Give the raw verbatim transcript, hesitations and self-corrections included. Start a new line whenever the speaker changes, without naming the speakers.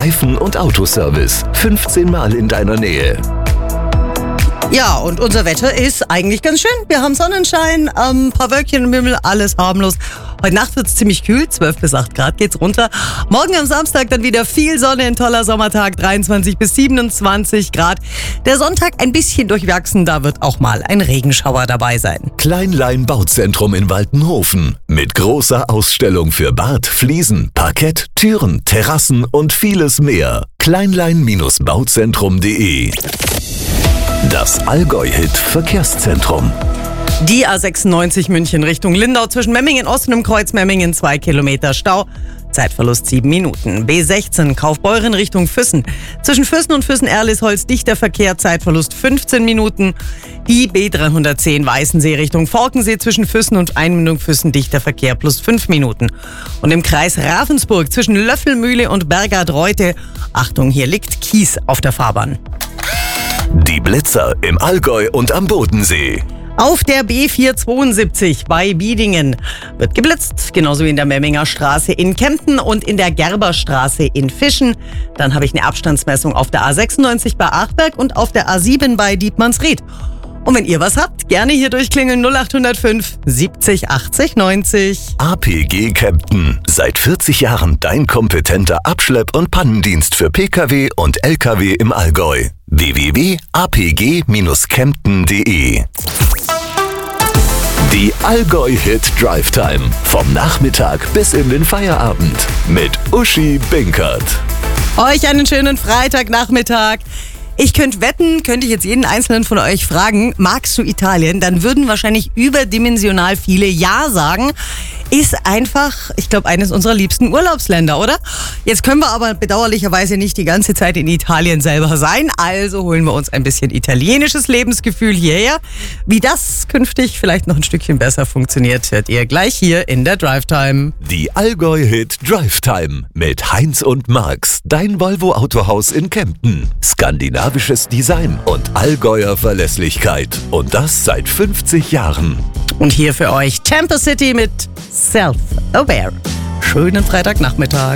Reifen- und Autoservice. fünfzehn Mal in deiner Nähe.
Ja, und unser Wetter ist eigentlich ganz schön. Wir haben Sonnenschein, ein ähm, paar Wölkchen im Himmel, alles harmlos. Heute Nacht wird es ziemlich kühl, zwölf bis acht Grad geht's runter. Morgen am Samstag dann wieder viel Sonne, ein toller Sommertag, dreiundzwanzig bis siebenundzwanzig Grad. Der Sonntag ein bisschen durchwachsen, da wird auch mal ein Regenschauer dabei sein.
Kleinlein Bauzentrum in Waltenhofen. Mit großer Ausstellung für Bad, Fliesen, Parkett, Türen, Terrassen und vieles mehr. kleinlein Bauzentrum punkt de. Das Allgäu-Hit Verkehrszentrum.
Die A sechsundneunzig München Richtung Lindau zwischen Memmingen Osten im Kreuz Memmingen zwei Kilometer Stau. Zeitverlust sieben Minuten. B sechzehn Kaufbeuren Richtung Füssen. Zwischen Füssen und Füssen-Erlisholz dichter Verkehr, Zeitverlust fünfzehn Minuten. Die B dreihundertzehn Weißensee Richtung Forkensee zwischen Füssen und Einmündung Füssen dichter Verkehr plus fünf Minuten. Und im Kreis Ravensburg zwischen Löffelmühle und Bergard-Reute. Achtung, hier liegt Kies auf der Fahrbahn.
Die Blitzer im Allgäu und am Bodensee.
Auf der B vierhundertzweiundsiebzig bei Biedingen wird geblitzt, genauso wie in der Memminger Straße in Kempten und in der Gerberstraße in Fischen. Dann habe ich eine Abstandsmessung auf der A sechsundneunzig bei Achberg und auf der A sieben bei Dietmannsried. Und wenn ihr was habt, gerne hier durchklingeln null acht null fünf siebzig achtzig neunzig.
A P G Kempten. Seit vierzig Jahren dein kompetenter Abschlepp- und Pannendienst für Pkw und Lkw im Allgäu. w w w punkt a p g kempten punkt de. Die Allgäu-Hit Drive Time. Vom Nachmittag bis in den Feierabend. Mit Uschi Binkert.
Euch einen schönen Freitagnachmittag. Ich könnte wetten, könnte ich jetzt jeden einzelnen von euch fragen, magst du Italien? Dann würden wahrscheinlich überdimensional viele Ja sagen. Ist einfach, ich glaube, eines unserer liebsten Urlaubsländer, oder? Jetzt können wir aber bedauerlicherweise nicht die ganze Zeit in Italien selber sein. Also holen wir uns ein bisschen italienisches Lebensgefühl hierher. Wie das künftig vielleicht noch ein Stückchen besser funktioniert, hört ihr gleich hier in der Drive Time.
Die Allgäu-Hit Drive Time mit Heinz und Marx. Dein Volvo-Autohaus in Kempten. Skandinavisches Design und Allgäuer Verlässlichkeit. Und das seit fünfzig Jahren.
Und hier für euch Tampa City mit Self-Aware. Schönen Freitagnachmittag.